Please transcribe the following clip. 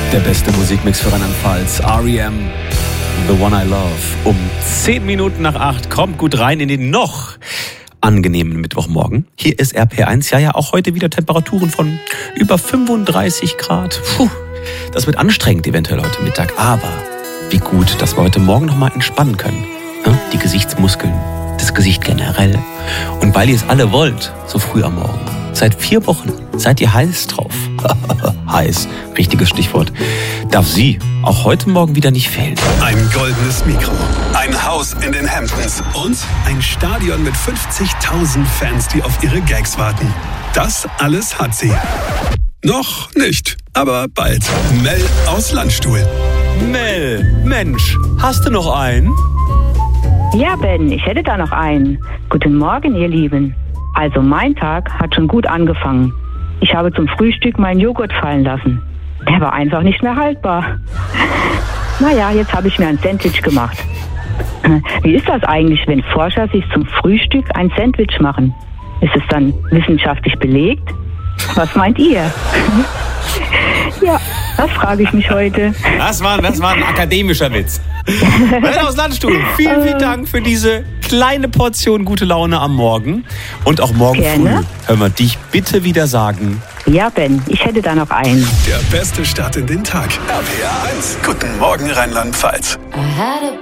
Der beste Musikmix für Rheinland-Pfalz. R.E.M. The One I Love. Um 10 Minuten nach 8 kommt gut rein in den noch angenehmen Mittwochmorgen. Hier ist RP1. Ja, auch heute wieder Temperaturen von über 35 Grad. Puh, das wird anstrengend eventuell heute Mittag. Aber wie gut, dass wir heute Morgen noch mal entspannen können. Die Gesichtsmuskeln, das Gesicht generell. Und weil ihr es alle wollt, so früh am Morgen. Seit 4 Wochen seid ihr heiß drauf. Heiß, richtiges Stichwort. Darf sie auch heute Morgen wieder nicht fehlen. Ein goldenes Mikro, ein Haus in den Hamptons und ein Stadion mit 50.000 Fans, die auf ihre Gags warten. Das alles hat sie. Noch nicht, aber bald. Mel aus Landstuhl. Mel, Mensch, hast du noch einen? Ja, Ben, ich hätte da noch einen. Guten Morgen, ihr Lieben. Also mein Tag hat schon gut angefangen. Ich habe zum Frühstück meinen Joghurt fallen lassen. Der war einfach nicht mehr haltbar. Naja, jetzt habe ich mir ein Sandwich gemacht. Wie ist das eigentlich, wenn Forscher sich zum Frühstück ein Sandwich machen? Ist es dann wissenschaftlich belegt? Was meint ihr? Ja, das frage ich mich heute. Das war ein akademischer Witz. Mel aus Landstuhl, vielen Dank für diese kleine Portion gute Laune am Morgen. Und auch morgen Gerne. früh hören wir dich bitte wieder sagen. Ja, Ben, ich hätte da noch einen. Der beste Start in den Tag. RPR 1. Guten Morgen Rheinland-Pfalz.